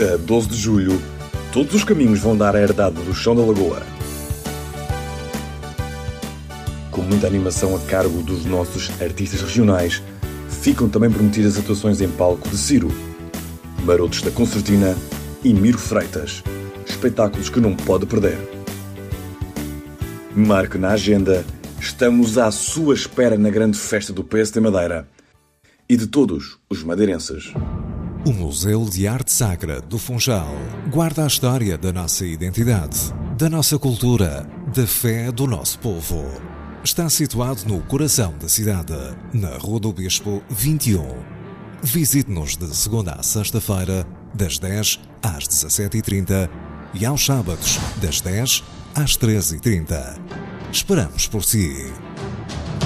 A 12 de julho, todos os caminhos vão dar à herdade do Chão da Lagoa. Com muita animação a cargo dos nossos artistas regionais, ficam também prometidas atuações em palco de Ciro, Marotos da Concertina e Miro Freitas. Espetáculos que não pode perder. Marque na agenda, estamos à sua espera na grande festa do PST Madeira e de todos os madeirenses. O Museu de Arte Sacra do Funchal guarda a história da nossa identidade, da nossa cultura, da fé do nosso povo. Está situado no coração da cidade, na Rua do Bispo 21. Visite-nos de segunda a sexta-feira, das 10 às 17h30 e aos sábados, das 10 às 13h30. Esperamos por si.